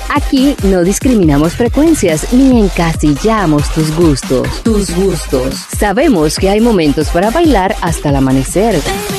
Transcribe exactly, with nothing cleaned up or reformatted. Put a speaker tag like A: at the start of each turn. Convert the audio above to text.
A: Aquí no discriminamos frecuencias ni encasillamos tus gustos. Tus gustos. Sabemos que hay momentos para bailar hasta el amanecer.